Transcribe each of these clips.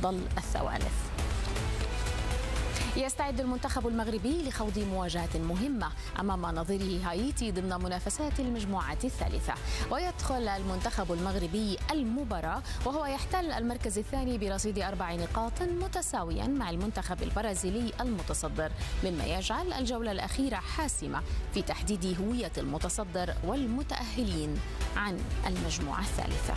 أفضل الثوالث. يستعد المنتخب المغربي لخوض مواجهة مهمة أمام نظيره هايتي ضمن منافسات المجموعة الثالثة، ويدخل المنتخب المغربي المباراة وهو يحتل المركز الثاني برصيد 4 نقاط متساويا مع المنتخب البرازيلي المتصدر، مما يجعل الجولة الأخيرة حاسمة في تحديد هوية المتصدر والمتأهلين عن المجموعة الثالثة.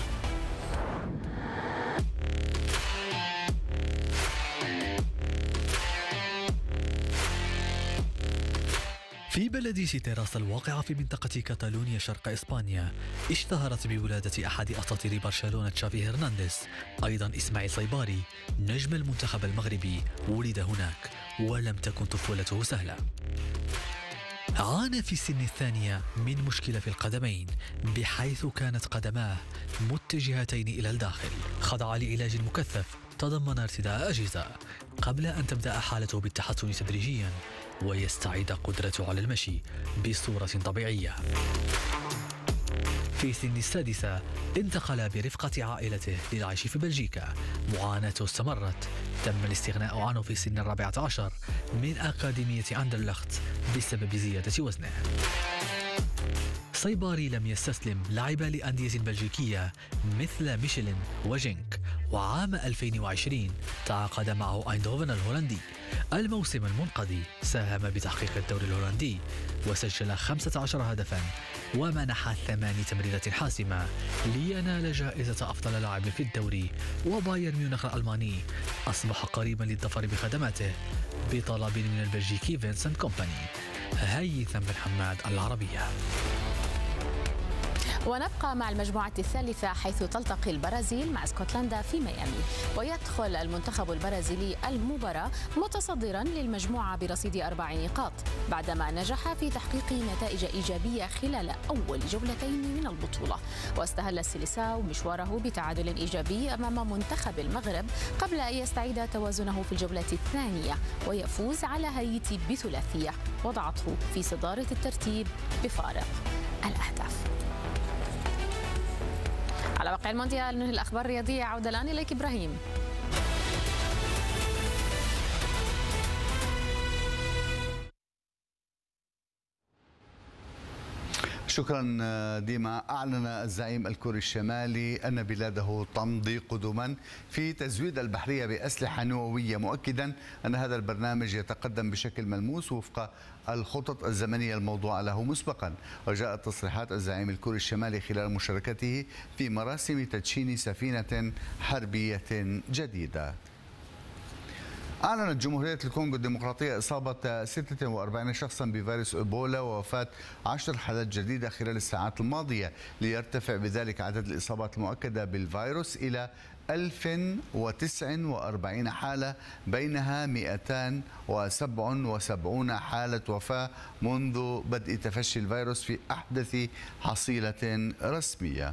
في بلد سيتيراس الواقعة في منطقة كاتالونيا شرق إسبانيا، اشتهرت بولادة أحد أساطير برشلونة تشافي هرنانديز. أيضا إسماعيل صيباري نجم المنتخب المغربي ولد هناك، ولم تكن طفولته سهلة. عانى في السن الثانية من مشكلة في القدمين، بحيث كانت قدماه متجهتين إلى الداخل. خضع لعلاج مكثف تضمن ارتداء أجهزة قبل أن تبدأ حالته بالتحسن تدريجيا ويستعيد قدرته على المشي بصورة طبيعية. في سن السادسة انتقل برفقة عائلته للعيش في بلجيكا. معاناته استمرت، تم الاستغناء عنه في سن 14 من أكاديمية أندرلخت بسبب زيادة وزنه. صيباري لم يستسلم، لعب لأندية بلجيكية مثل ميشيلين وجينك، وعام 2020 تعاقد معه أيندهوفن الهولندي. الموسم المنقضي ساهم بتحقيق الدوري الهولندي وسجل 15 هدفا ومنح 8 تمريرات حاسمة لينال جائزة أفضل لاعب في الدوري. وبايرن ميونخ الألماني أصبح قريبا للظفر بخدماته بطلب من البلجيكي فينسنت كومباني. هيثم بن حماد العربية. ونبقى مع المجموعة الثالثة، حيث تلتقي البرازيل مع اسكتلندا في ميامي، ويدخل المنتخب البرازيلي المباراة متصدرا للمجموعة برصيد 4 نقاط بعدما نجح في تحقيق نتائج إيجابية خلال أول جولتين من البطولة. واستهل السيليساو مشواره بتعادل إيجابي أمام منتخب المغرب قبل أن يستعيد توازنه في الجولة الثانية ويفوز على هايتي بثلاثية وضعته في صدارة الترتيب بفارق الأهداف. على واقع المونديال ننهي الأخبار الرياضية. عودة الآن إليك إبراهيم. شكرا ديما. أعلن الزعيم الكوري الشمالي أن بلاده تمضي قدما في تزويد البحرية بأسلحة نووية، مؤكدا أن هذا البرنامج يتقدم بشكل ملموس وفق الخطط الزمنية الموضوعة له مسبقا. وجاءت تصريحات الزعيم الكوري الشمالي خلال مشاركته في مراسم تدشين سفينة حربية جديدة. أعلنت جمهورية الكونغو الديمقراطية إصابة 46 شخصا بفيروس إيبولا ووفاة 10 حالات جديدة خلال الساعات الماضية، ليرتفع بذلك عدد الإصابات المؤكدة بالفيروس إلى 1049 حالة، بينها 277 حالة وفاة منذ بدء تفشي الفيروس في أحدث حصيلة رسمية.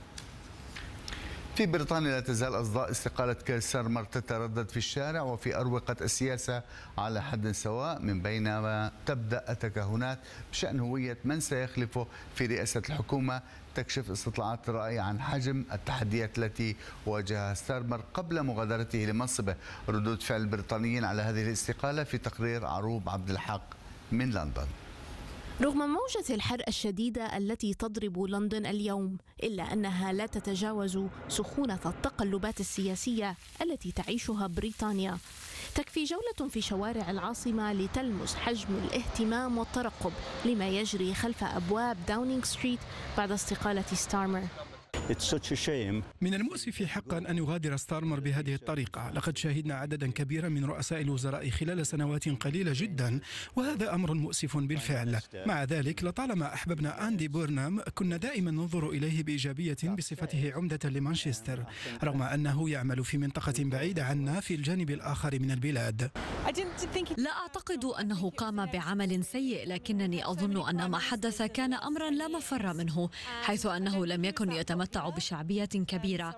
في بريطانيا لا تزال أصداء استقالة كير ستارمر تتردد في الشارع وفي أروقة السياسة على حد سواء، من بينما تبدأ التكهنات بشأن هوية من سيخلفه في رئاسة الحكومة. تكشف استطلاعات الرأي عن حجم التحديات التي واجهها ستارمر قبل مغادرته لمنصبه. ردود فعل البريطانيين على هذه الاستقالة في تقرير عروب عبد الحق من لندن. رغم موجة الحر الشديدة التي تضرب لندن اليوم، إلا أنها لا تتجاوز سخونة التقلبات السياسية التي تعيشها بريطانيا. تكفي جولة في شوارع العاصمة لتلمس حجم الاهتمام والترقب لما يجري خلف أبواب داونينغ ستريت بعد استقالة ستارمر. من المؤسف حقا أن يغادر ستارمر بهذه الطريقة. لقد شاهدنا عددا كبيرا من رؤساء الوزراء خلال سنوات قليلة جدا، وهذا أمر مؤسف بالفعل. مع ذلك لطالما أحببنا أندي بورنام كنا دائما ننظر إليه بإيجابية بصفته عمدة لمانشستر، رغم أنه يعمل في منطقة بعيدة عنا في الجانب الآخر من البلاد. لا أعتقد أنه قام بعمل سيء، لكنني أظن أن ما حدث كان أمرا لا مفر منه، حيث أنه لم يكن يتمتع بشعبية كبيرة.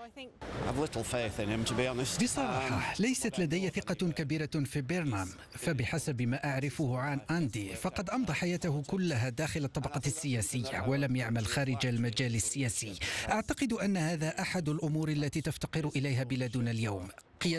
بصراحة ليست لدي ثقة كبيرة في بيرنام، فبحسب ما أعرفه عن أندي فقد أمضى حياته كلها داخل الطبقة السياسية ولم يعمل خارج المجال السياسي. أعتقد أن هذا أحد الأمور التي تفتقر إليها بلادنا اليوم.